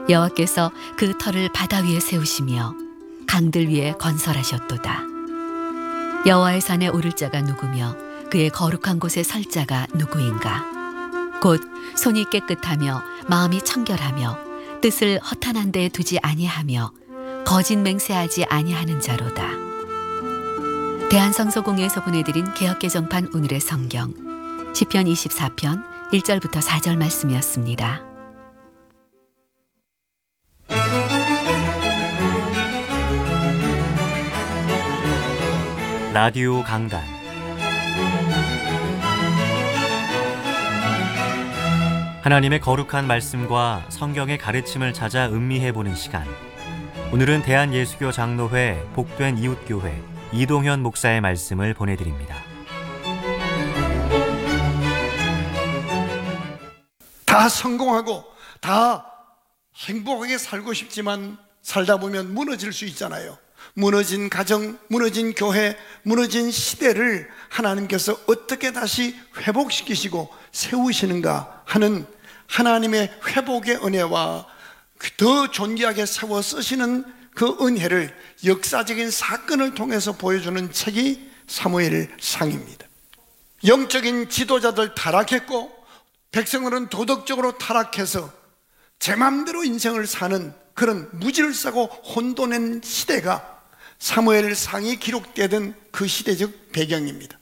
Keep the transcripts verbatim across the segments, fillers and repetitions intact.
여호와께서 그 터를 바다 위에 세우시며 강들 위에 건설하셨도다. 여호와의 산에 오를 자가 누구며 그의 거룩한 곳에 설 자가 누구인가? 곧 손이 깨끗하며 마음이 청결하며 뜻을 허탄한 데에 두지 아니하며 거짓 맹세하지 아니하는 자로다. 대한성서공회에서 보내드린 개역개정판 오늘의 성경 시편 이십사 편 일 절부터 사 절 말씀이었습니다. 라디오 강단, 하나님의 거룩한 말씀과 성경의 가르침을 찾아 음미해보는 시간. 오늘은 대한예수교 장로회 복된 이웃교회 이동현 목사의 말씀을 보내드립니다. 다 성공하고 다 행복하게 살고 싶지만 살다 보면 무너질 수 있잖아요. 무너진 가정, 무너진 교회, 무너진 시대를 하나님께서 어떻게 다시 회복시키시고 세우시는가 하는 하나님의 회복의 은혜와 더 존귀하게 세워 쓰시는 그 은혜를 역사적인 사건을 통해서 보여주는 책이 사무엘상입니다. 영적인 지도자들 타락했고 백성들은 도덕적으로 타락해서 제 맘대로 인생을 사는 그런 무질서고 혼돈된 시대가 사무엘상이 기록되던 그 시대적 배경입니다.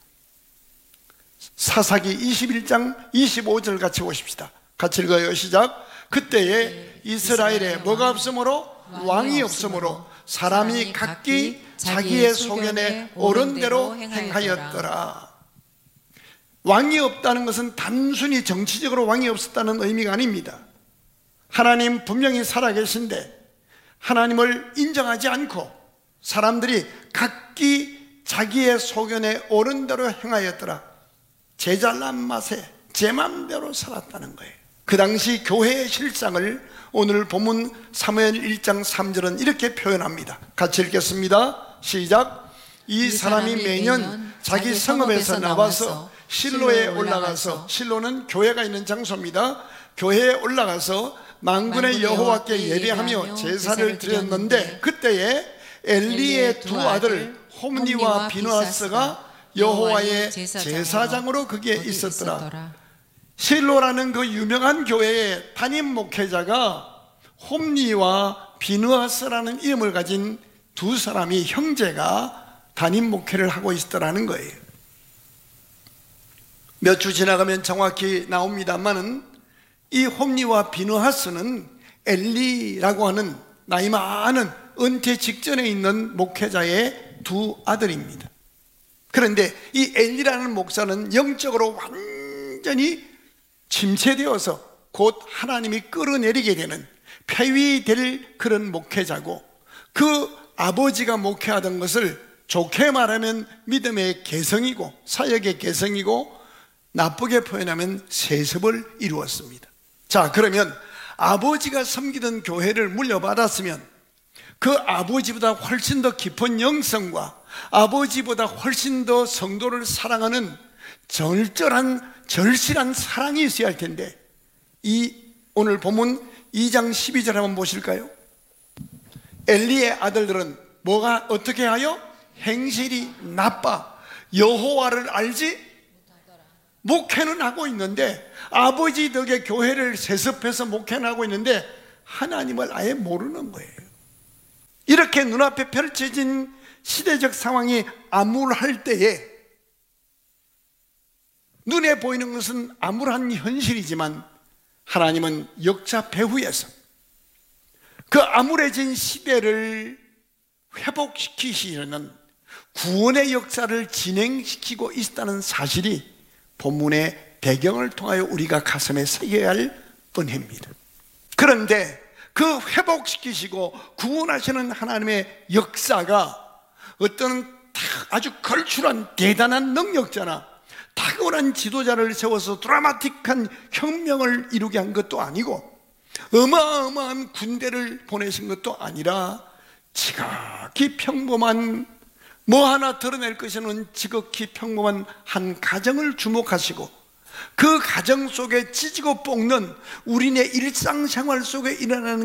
사사기 이십일 장 이십오 절 같이 보십시다. 같이 읽어요. 시작. 그때에 이스라엘에 뭐가 없으므로 왕이 없으므로 사람이 각기 자기의 소견에 옳은 대로 행하였더라. 왕이 없다는 것은 단순히 정치적으로 왕이 없었다는 의미가 아닙니다. 하나님 분명히 살아계신데 하나님을 인정하지 않고 사람들이 각기 자기의 소견에 옳은 대로 행하였더라. 제 잘난 맛에 제 맘대로 살았다는 거예요. 그 당시 교회의 실상을 오늘 본문 사무엘 일 장 삼 절은 이렇게 표현합니다. 같이 읽겠습니다. 시작. 이 사람이 매년 자기 성읍에서 나와서 실로에 올라가서, 실로는 교회가 있는 장소입니다. 교회에 올라가서 만군의 여호와께 예배하며 제사를 드렸는데 그때에 엘리의 두 아들 홈니와 비누아스가 여호와의 제사장으로 거기에 있었더라. 실로라는 그 유명한 교회의 담임 목회자가 홈니와 비누아스라는 이름을 가진 두 사람이 형제가 담임 목회를 하고 있었더라는 거예요. 몇 주 지나가면 정확히 나옵니다만은 이 홈니와 비누하스는 엘리라고 하는 나이 많은 은퇴 직전에 있는 목회자의 두 아들입니다. 그런데 이 엘리라는 목사는 영적으로 완전히 침체되어서 곧 하나님이 끌어내리게 되는 폐위될 그런 목회자고, 그 아버지가 목회하던 것을 좋게 말하면 믿음의 개성이고 사역의 개성이고 나쁘게 표현하면 세습을 이루었습니다. 자, 그러면 아버지가 섬기던 교회를 물려받았으면 그 아버지보다 훨씬 더 깊은 영성과 아버지보다 훨씬 더 성도를 사랑하는 절절한 절실한 사랑이 있어야 할 텐데, 이 오늘 본문 이 장 십이 절 한번 보실까요? 엘리의 아들들은 뭐가 어떻게 하여? 행실이 나빠 여호와를 알지 목회는 하고 있는데, 아버지 덕에 교회를 세습해서 목회는 하고 있는데 하나님을 아예 모르는 거예요. 이렇게 눈앞에 펼쳐진 시대적 상황이 암울할 때에 눈에 보이는 것은 암울한 현실이지만 하나님은 역사 배후에서 그 암울해진 시대를 회복시키시려는 구원의 역사를 진행시키고 있다는 사실이 본문의 배경을 통하여 우리가 가슴에 새겨야 할 은혜입니다. 그런데 그 회복시키시고 구원하시는 하나님의 역사가 어떤 아주 걸출한 대단한 능력자나 탁월한 지도자를 세워서 드라마틱한 혁명을 이루게 한 것도 아니고 어마어마한 군대를 보내신 것도 아니라 지극히 평범한, 뭐 하나 드러낼 것이 없는 지극히 평범한 한 가정을 주목하시고 그 가정 속에 찢고 볶는 우리네 일상생활 속에 일어나는